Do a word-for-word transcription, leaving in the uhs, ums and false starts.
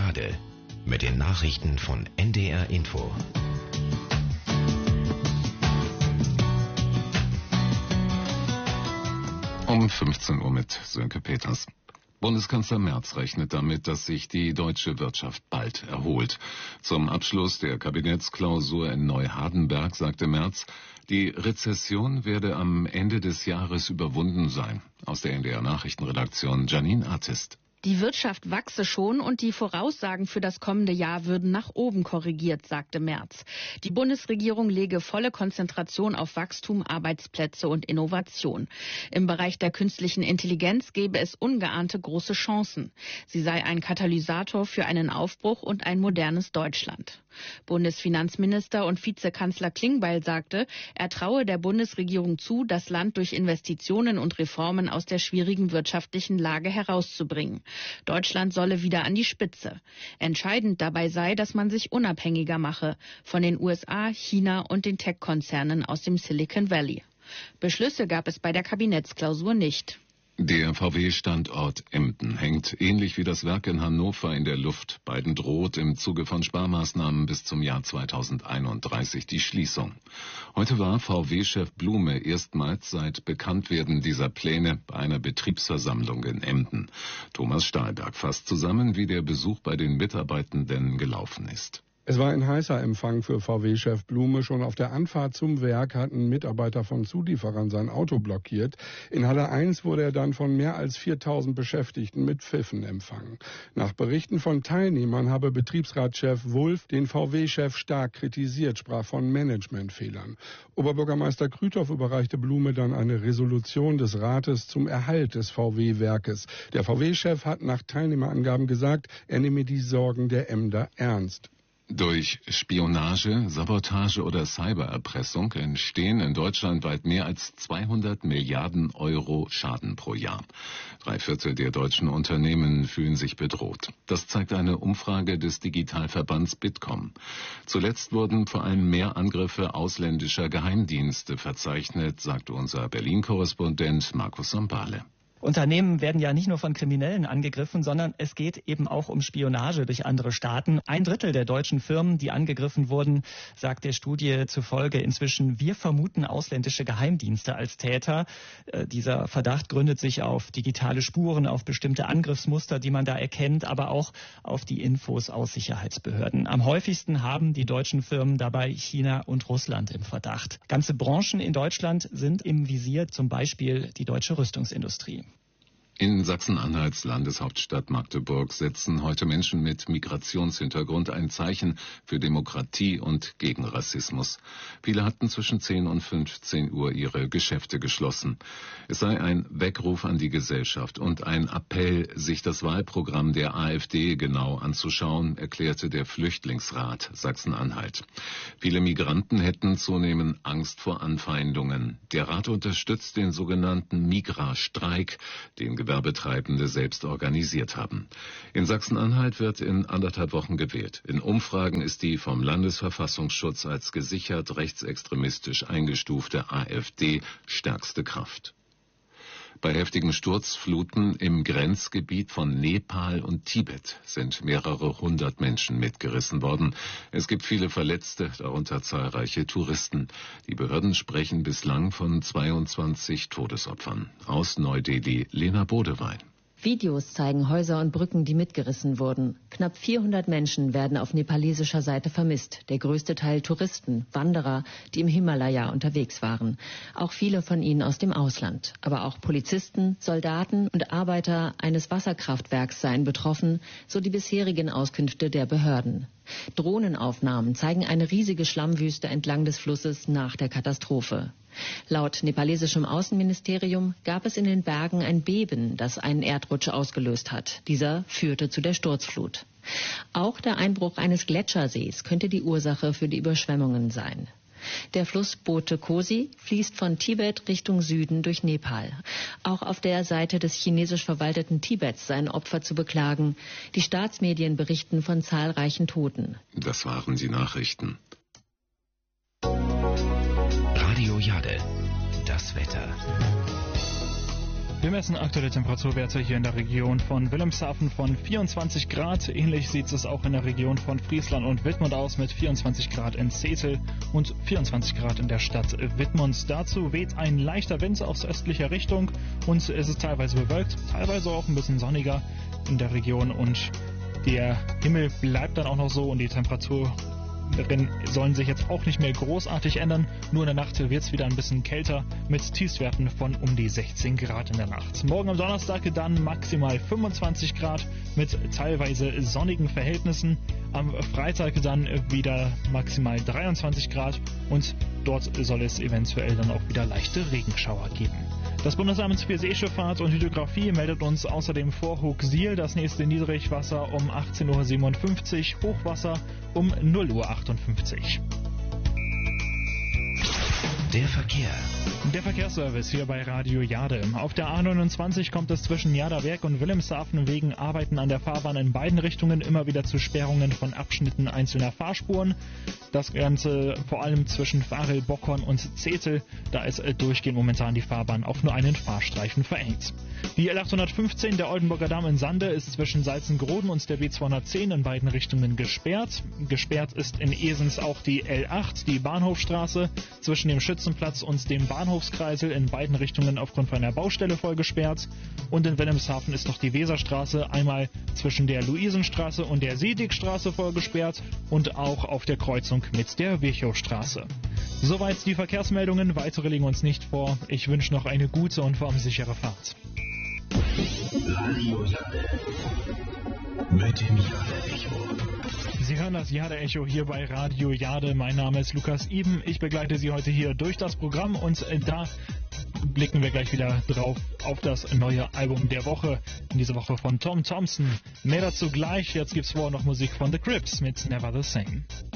Jade mit den Nachrichten von N D R Info. Um fünfzehn Uhr mit Sönke Peters. Bundeskanzler Merz rechnet damit, dass sich die deutsche Wirtschaft bald erholt. Zum Abschluss der Kabinettsklausur in Neuhardenberg sagte Merz, die Rezession werde am Ende des Jahres überwunden sein. Aus der N D R Nachrichtenredaktion Janine Artist. Die Wirtschaft wachse schon und die Voraussagen für das kommende Jahr würden nach oben korrigiert, sagte Merz. Die Bundesregierung lege volle Konzentration auf Wachstum, Arbeitsplätze und Innovation. Im Bereich der künstlichen Intelligenz gäbe es ungeahnte große Chancen. Sie sei ein Katalysator für einen Aufbruch und ein modernes Deutschland. Bundesfinanzminister und Vizekanzler Klingbeil sagte, er traue der Bundesregierung zu, das Land durch Investitionen und Reformen aus der schwierigen wirtschaftlichen Lage herauszubringen. Deutschland solle wieder an die Spitze. Entscheidend dabei sei, dass man sich unabhängiger mache von den U S A, China und den Tech-Konzernen aus dem Silicon Valley. Beschlüsse gab es bei der Kabinettsklausur nicht. Der V W-Standort Emden hängt ähnlich wie das Werk in Hannover in der Luft. Beiden droht im Zuge von Sparmaßnahmen bis zum Jahr zweitausendeinunddreißig die Schließung. Heute war V W-Chef Blume erstmals seit Bekanntwerden dieser Pläne bei einer Betriebsversammlung in Emden. Thomas Stahlberg fasst zusammen, wie der Besuch bei den Mitarbeitenden gelaufen ist. Es war ein heißer Empfang für V W-Chef Blume. Schon auf der Anfahrt zum Werk hatten Mitarbeiter von Zulieferern sein Auto blockiert. In Halle eins wurde er dann von mehr als viertausend Beschäftigten mit Pfiffen empfangen. Nach Berichten von Teilnehmern habe Betriebsratschef Wulff den V W-Chef stark kritisiert, sprach von Managementfehlern. Oberbürgermeister Krüthoff überreichte Blume dann eine Resolution des Rates zum Erhalt des V W-Werkes. Der V W-Chef hat nach Teilnehmerangaben gesagt, er nehme die Sorgen der Emder ernst. Durch Spionage, Sabotage oder Cybererpressung entstehen in Deutschland weit mehr als zweihundert Milliarden Euro Schaden pro Jahr. Drei Viertel der deutschen Unternehmen fühlen sich bedroht. Das zeigt eine Umfrage des Digitalverbands Bitkom. Zuletzt wurden vor allem mehr Angriffe ausländischer Geheimdienste verzeichnet, sagte unser Berlin-Korrespondent Markus Sambale. Unternehmen werden ja nicht nur von Kriminellen angegriffen, sondern es geht eben auch um Spionage durch andere Staaten. Ein Drittel der deutschen Firmen, die angegriffen wurden, sagt der Studie zufolge inzwischen, wir vermuten ausländische Geheimdienste als Täter. Äh, dieser Verdacht gründet sich auf digitale Spuren, auf bestimmte Angriffsmuster, die man da erkennt, aber auch auf die Infos aus Sicherheitsbehörden. Am häufigsten haben die deutschen Firmen dabei China und Russland im Verdacht. Ganze Branchen in Deutschland sind im Visier, zum Beispiel die deutsche Rüstungsindustrie. In Sachsen-Anhalts Landeshauptstadt Magdeburg setzen heute Menschen mit Migrationshintergrund ein Zeichen für Demokratie und gegen Rassismus. Viele hatten zwischen zehn und fünfzehn Uhr ihre Geschäfte geschlossen. Es sei ein Weckruf an die Gesellschaft und ein Appell, sich das Wahlprogramm der AfD genau anzuschauen, erklärte der Flüchtlingsrat Sachsen-Anhalt. Viele Migranten hätten zunehmend Angst vor Anfeindungen. Der Rat unterstützt den sogenannten Migra-Streik, den Gewerbetreibende selbst organisiert haben. In Sachsen-Anhalt wird in anderthalb Wochen gewählt. In Umfragen ist die vom Landesverfassungsschutz als gesichert rechtsextremistisch eingestufte AfD stärkste Kraft. Bei heftigen Sturzfluten im Grenzgebiet von Nepal und Tibet sind mehrere hundert Menschen mitgerissen worden. Es gibt viele Verletzte, darunter zahlreiche Touristen. Die Behörden sprechen bislang von zweiundzwanzig Todesopfern. Aus Neu-Delhi, Lena Bodewein. Videos zeigen Häuser und Brücken, die mitgerissen wurden. Knapp vierhundert Menschen werden auf nepalesischer Seite vermisst. Der größte Teil Touristen, Wanderer, die im Himalaya unterwegs waren. Auch viele von ihnen aus dem Ausland. Aber auch Polizisten, Soldaten und Arbeiter eines Wasserkraftwerks seien betroffen, so die bisherigen Auskünfte der Behörden. Drohnenaufnahmen zeigen eine riesige Schlammwüste entlang des Flusses nach der Katastrophe. Laut nepalesischem Außenministerium gab es in den Bergen ein Beben, das einen Erdrutsch ausgelöst hat. Dieser führte zu der Sturzflut. Auch der Einbruch eines Gletschersees könnte die Ursache für die Überschwemmungen sein. Der Fluss Bote Kosi fließt von Tibet Richtung Süden durch Nepal. Auch auf der Seite des chinesisch verwalteten Tibets seien Opfer zu beklagen. Die Staatsmedien berichten von zahlreichen Toten. Das waren die Nachrichten. Radio Jade, das Wetter. Wir messen aktuelle Temperaturwerte hier in der Region von Wilhelmshaven von vierundzwanzig Grad. Ähnlich sieht es auch in der Region von Friesland und Wittmund aus mit vierundzwanzig Grad in Zetel und vierundzwanzig Grad in der Stadt Wittmund. Dazu weht ein leichter Wind aus östlicher Richtung und es ist teilweise bewölkt, teilweise auch ein bisschen sonniger in der Region und der Himmel bleibt dann auch noch so und die Temperatur sollen sich jetzt auch nicht mehr großartig ändern. Nur in der Nacht wird es wieder ein bisschen kälter mit Tiefstwerten von um die sechzehn Grad in der Nacht. Morgen am Donnerstag dann maximal fünfundzwanzig Grad mit teilweise sonnigen Verhältnissen. Am Freitag dann wieder maximal dreiundzwanzig Grad und dort soll es eventuell dann auch wieder leichte Regenschauer geben. Das Bundesamt für Seeschifffahrt und Hydrographie meldet uns außerdem vor Hooksiel das nächste Niedrigwasser um achtzehn Uhr siebenundfünfzig, Hochwasser um null Uhr achtundfünfzig. Der Verkehr. Der Verkehrsservice hier bei Radio Jade. Auf der A neunundzwanzig kommt es zwischen Jadawerk und Wilhelmshaven wegen Arbeiten an der Fahrbahn in beiden Richtungen immer wieder zu Sperrungen von Abschnitten einzelner Fahrspuren. Das Ganze vor allem zwischen Varel, Bockhorn und Zetel. Da ist durchgehend momentan die Fahrbahn auf nur einen Fahrstreifen verengt. Die L achthundertfünfzehn der Oldenburger Damm in Sande ist zwischen Salzengroden und der B zweihundertzehn in beiden Richtungen gesperrt. Gesperrt ist in Esens auch die L acht, die Bahnhofstraße, zwischen dem Schützenplatz und dem Bahnhofskreisel in beiden Richtungen aufgrund von einer Baustelle voll gesperrt. Und in Wilhelmshaven ist noch die Weserstraße einmal zwischen der Luisenstraße und der Seedigstraße voll gesperrt und auch auf der Kreuzung mit der Virchowstraße. Soweit die Verkehrsmeldungen, weitere liegen uns nicht vor. Ich wünsche noch eine gute und vor allem sichere Fahrt. Radio Jade mit dem Jade-Echo. Sie hören das Jade-Echo hier bei Radio Jade. Mein Name ist Lukas Iben. Ich begleite Sie heute hier durch das Programm und da blicken wir gleich wieder drauf auf das neue Album der Woche. In dieser Woche von Tom Thompson. Mehr dazu gleich. Jetzt gibt's vorher noch Musik von The Crips mit Never the Same.